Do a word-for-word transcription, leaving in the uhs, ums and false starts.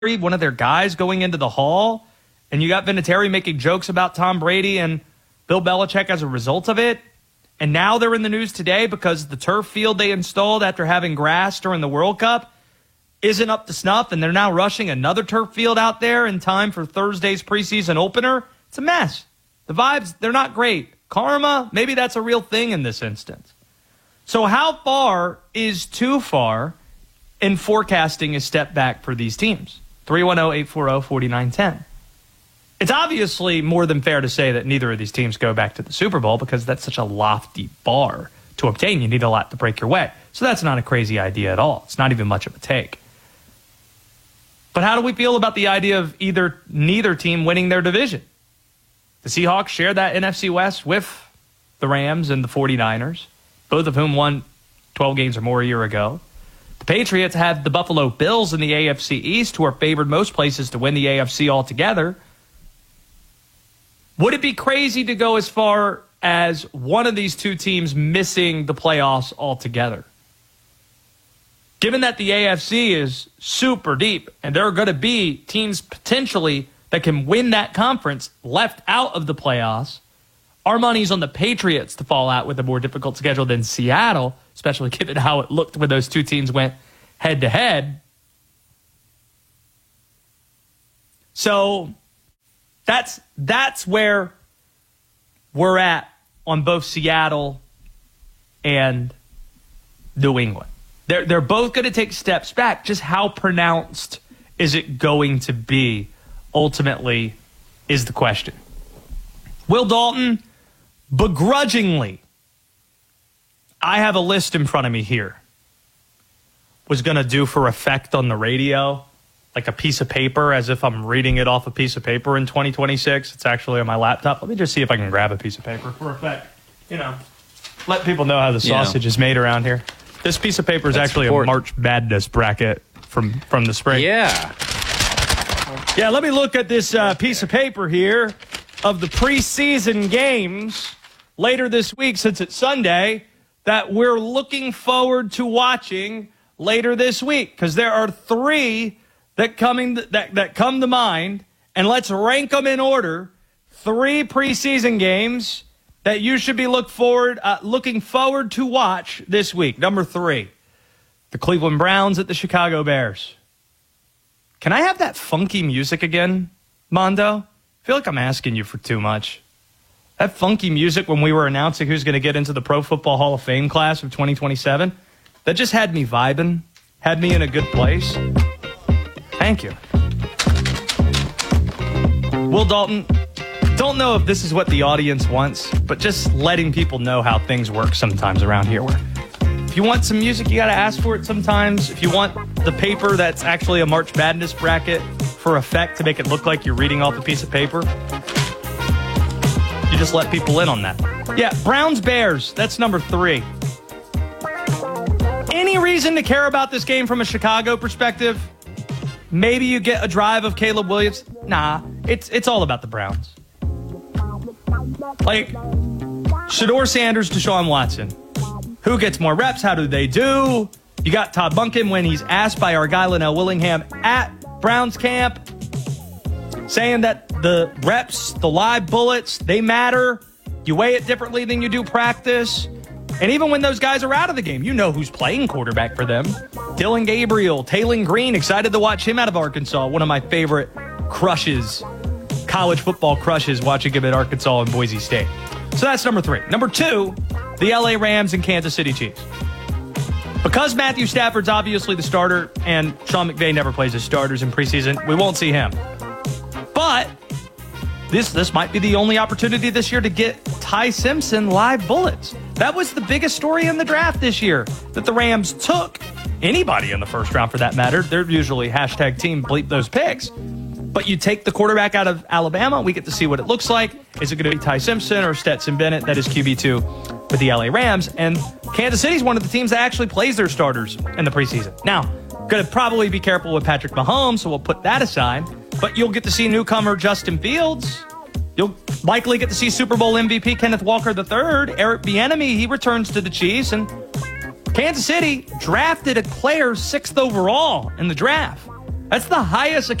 one of their guys, going into the hall, and you got Vinatieri making jokes about Tom Brady and Bill Belichick as a result of it. And now they're in the news today because the turf field they installed after having grass during the World Cup isn't up to snuff, and they're now rushing another turf field out there in time for Thursday's preseason opener. It's a mess. The vibes, they're not great. Karma, maybe that's a real thing in this instance. So how far is too far in forecasting a step back for these teams? three one zero, eight four zero, four nine one zero. It's obviously more than fair to say that neither of these teams go back to the Super Bowl because that's such a lofty bar to obtain. You need a lot to break your way. So that's not a crazy idea at all. It's not even much of a take. But how do we feel about the idea of either neither team winning their division? The Seahawks share that N F C West with the Rams and the forty-niners, both of whom won twelve games or more a year ago. The Patriots have the Buffalo Bills in the A F C East, who are favored most places to win the A F C altogether. Would it be crazy to go as far as one of these two teams missing the playoffs altogether? Given that the A F C is super deep and there are going to be teams potentially that can win that conference left out of the playoffs, our money's on the Patriots to fall out with a more difficult schedule than Seattle, especially given how it looked when those two teams went head-to-head. So that's that's where we're at on both Seattle and New England. They're, they're both going to take steps back. Just how pronounced is it going to be, ultimately, is the question. Will Dalton, begrudgingly, I have a list in front of me here, was going to do for effect on the radio, like a piece of paper, as if I'm reading it off a piece of paper in twenty twenty-six. It's actually on my laptop. Let me just see if I can grab a piece of paper for effect. You know, let people know how the sausage you know. is made around here. This piece of paper is That's actually important. a March Madness bracket from, from the spring. Yeah. Yeah, let me look at this uh, piece of paper here of the preseason games later this week, since it's Sunday, that we're looking forward to watching later this week, because there are three that coming that that come to mind, and let's rank them in order. Three preseason games that you should be look forward uh, looking forward to watch this week. Number three, the Cleveland Browns at the Chicago Bears. Can I have that funky music again, Mondo? I feel like I'm asking you for too much. That funky music when we were announcing who's going to get into the Pro Football Hall of Fame class of twenty twenty-seven, that just had me vibing, had me in a good place. Thank you. Will Dalton, don't know if this is what the audience wants, but just letting people know how things work sometimes around here. Where if you want some music, you got to ask for it sometimes. If you want the paper that's actually a March Madness bracket for effect to make it look like you're reading off a piece of paper, you just let people in on that. Yeah, Browns-Bears, that's number three. Any reason to care about this game from a Chicago perspective? Maybe you get a drive of Caleb Williams. Nah, it's it's all about the Browns. Like, Shedeur Sanders, Deshaun Watson. Who gets more reps? How do they do? You got Todd Monken when he's asked by our guy Linnell Willingham at Browns camp, saying that the reps, the live bullets, they matter. You weigh it differently than you do practice. And even when those guys are out of the game, you know who's playing quarterback for them. Dylan Gabriel, Taylon Green, excited to watch him out of Arkansas. One of my favorite crushes, college football crushes, watching him at Arkansas and Boise State. So that's number three. Number two, the L A Rams and Kansas City Chiefs. Because Matthew Stafford's obviously the starter and Sean McVay never plays his starters in preseason, we won't see him. But this this might be the only opportunity this year to get Ty Simpson live bullets. That was the biggest story in the draft this year, that the Rams took anybody in the first round for that matter. They're usually hashtag team bleep those picks. But you take the quarterback out of Alabama, we get to see what it looks like. Is it going to be Ty Simpson or Stetson Bennett? That is Q B two with the L A Rams. And Kansas City is one of the teams that actually plays their starters in the preseason. Now, going to probably be careful with Patrick Mahomes, so we'll put that aside. But you'll get to see newcomer Justin Fields. You'll likely get to see Super Bowl M V P Kenneth Walker the third. Eric Bieniemy, he returns to the Chiefs. And Kansas City drafted a player sixth overall in the draft. That's the highest